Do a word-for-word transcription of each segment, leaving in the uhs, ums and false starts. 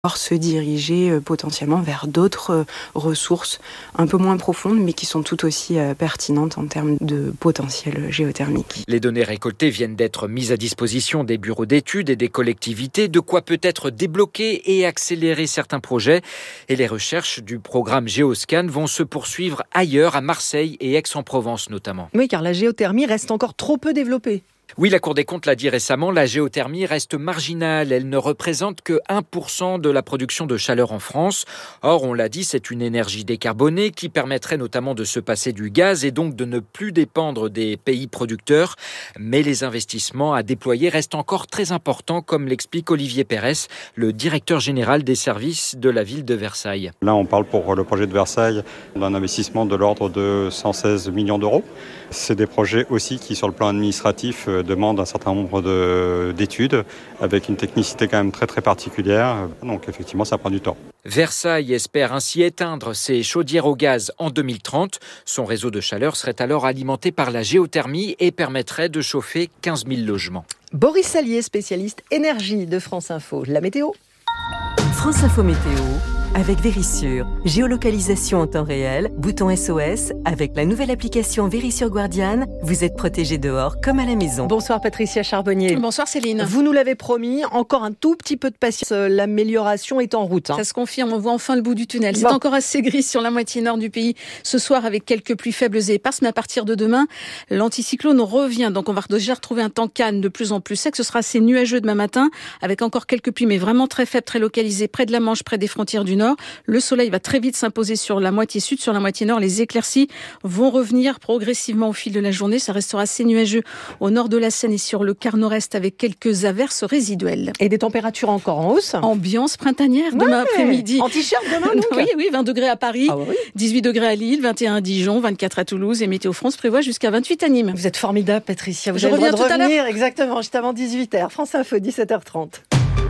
se diriger euh, potentiellement vers d'autres euh, ressources un peu moins profondes mais qui sont tout aussi euh, pertinentes en termes de potentiel géothermique. Les données récoltées viennent d'être mises à disposition des bureaux d'études et des collectivités, de quoi peut-être débloquer et accélérer certains projets. Et les recherches du programme Géoscan vont se poursuivre ailleurs, à Marseille et Aix-en-Provence notamment. Oui, car la géothermie reste encore trop peu développée. Oui, la Cour des comptes l'a dit récemment, la géothermie reste marginale. Elle ne représente que un pour cent de la production de chaleur en France. Or, on l'a dit, c'est une énergie décarbonée qui permettrait notamment de se passer du gaz et donc de ne plus dépendre des pays producteurs. Mais les investissements à déployer restent encore très importants, comme l'explique Olivier Pérez, le directeur général des services de la ville de Versailles. Là, on parle pour le projet de Versailles d'un investissement de l'ordre de cent seize millions d'euros. C'est des projets aussi qui, sur le plan administratif, demandent un certain nombre de, d'études avec une technicité quand même très très particulière. Donc effectivement, ça prend du temps. Versailles espère ainsi éteindre ses chaudières au gaz en deux mille trente. Son réseau de chaleur serait alors alimenté par la géothermie et permettrait de chauffer quinze mille logements. Boris Salier, spécialiste énergie de France Info. La météo. France Info Météo. Avec Vérissure, géolocalisation en temps réel, bouton S O S, avec la nouvelle application Vérissure Guardian, vous êtes protégé dehors comme à la maison. Bonsoir Patricia Charbonnier. Bonsoir Céline. Vous nous l'avez promis, encore un tout petit peu de patience, l'amélioration est en route. Hein. Ça se confirme, on voit enfin le bout du tunnel. C'est bon. encore assez gris sur la moitié nord du pays ce soir avec quelques pluies faibles et éparses, mais à partir de demain, l'anticyclone revient. Donc on va déjà retrouver un temps calme de plus en plus sec. Ce sera assez nuageux demain matin avec encore quelques pluies, mais vraiment très faibles, très localisées près de la Manche, près des frontières du Nord. Le soleil va très vite s'imposer sur la moitié sud, sur la moitié nord. Les éclaircies vont revenir progressivement au fil de la journée. Ça restera assez nuageux au nord de la Seine et sur le quart nord-est avec quelques averses résiduelles. Et des températures encore en hausse. Ambiance printanière demain ouais. après-midi. En t-shirt demain donc. Oui, oui, vingt degrés à Paris, ah oui. dix-huit degrés à Lille, vingt et un à Dijon, vingt-quatre à Toulouse et Météo France prévoit jusqu'à vingt-huit à Nîmes. Vous êtes formidable Patricia. Vous Je avez reviens le droit de tout à revenir l'heure. exactement juste avant dix-huit heures. France Info, dix-sept heures trente.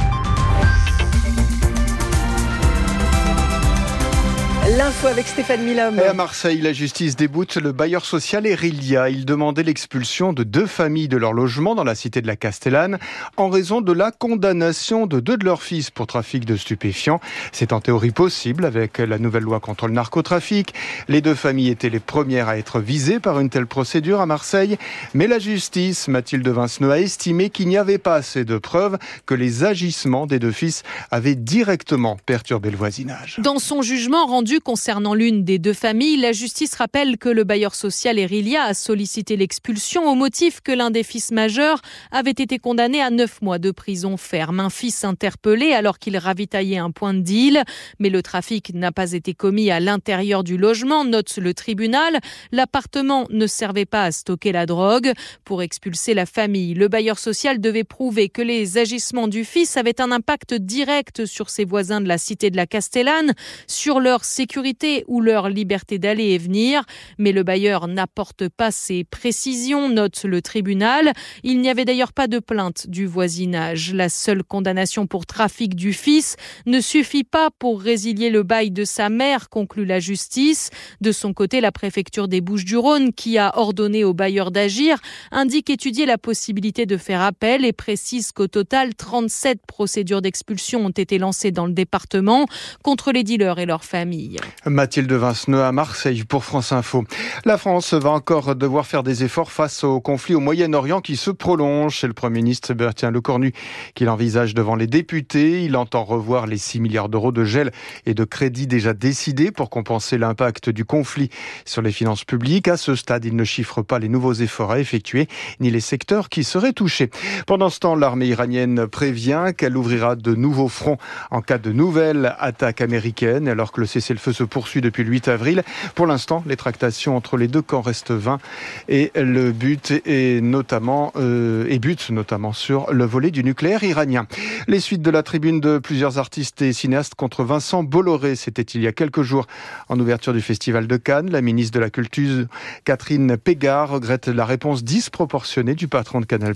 L'info avec Stéphane Milhomme. Et à Marseille, la justice déboute le bailleur social Erilia. Il demandait l'expulsion de deux familles de leur logement dans la cité de la Castellane en raison de la condamnation de deux de leurs fils pour trafic de stupéfiants. C'est en théorie possible avec la nouvelle loi contre le narcotrafic. Les deux familles étaient les premières à être visées par une telle procédure à Marseille. Mais la justice, Mathilde Vinceneux, a estimé qu'il n'y avait pas assez de preuves que les agissements des deux fils avaient directement perturbé le voisinage. Dans son jugement rendu concernant l'une des deux familles, la justice rappelle que le bailleur social Erilia a sollicité l'expulsion au motif que l'un des fils majeurs avait été condamné à neuf mois de prison ferme. Un fils interpellé alors qu'il ravitaillait un point de deal. Mais le trafic n'a pas été commis à l'intérieur du logement, note le tribunal. L'appartement ne servait pas à stocker la drogue. Pour expulser la famille, le bailleur social devait prouver que les agissements du fils avaient un impact direct sur ses voisins de la cité de la Castellane, sur leur sécurité ou leur liberté d'aller et venir. Mais le bailleur n'apporte pas ces précisions, note le tribunal. Il n'y avait d'ailleurs pas de plainte du voisinage. La seule condamnation pour trafic du fils ne suffit pas pour résilier le bail de sa mère, conclut la justice. De son côté, la préfecture des Bouches-du-Rhône, qui a ordonné au bailleur d'agir, indique étudier la possibilité de faire appel et précise qu'au total, trente-sept procédures d'expulsion ont été lancées dans le département contre les dealers et leurs familles. Mathilde Vinceneux à Marseille pour France Info. La France va encore devoir faire des efforts face au conflit au Moyen-Orient qui se prolonge. C'est le Premier ministre Sébastien Lecornu qui l'envisage devant les députés. Il entend revoir les six milliards d'euros de gel et de crédits déjà décidés pour compenser l'impact du conflit sur les finances publiques. À ce stade, il ne chiffre pas les nouveaux efforts à effectuer ni les secteurs qui seraient touchés. Pendant ce temps, l'armée iranienne prévient qu'elle ouvrira de nouveaux fronts en cas de nouvelles attaques américaines alors que le cessez-le-feu se poursuit depuis le huit avril. Pour l'instant, les tractations entre les deux camps restent vaines et le but est notamment euh, et bute notamment sur le volet du nucléaire iranien. Les suites de la tribune de plusieurs artistes et cinéastes contre Vincent Bolloré, c'était il y a quelques jours en ouverture du Festival de Cannes. La ministre de la Culture, Catherine Pégard, regrette la réponse disproportionnée du patron de Canal+.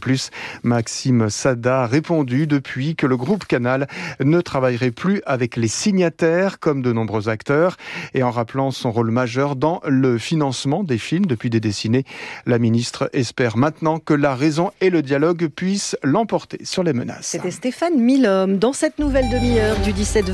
Maxime Sada a répondu depuis que le groupe Canal ne travaillerait plus avec les signataires comme de nombreux acteurs. César et en rappelant son rôle majeur dans le financement des films depuis des décennies. La ministre espère maintenant que la raison et le dialogue puissent l'emporter sur les menaces. C'était Stéphane Milhomme dans cette nouvelle demi-heure du dix-sept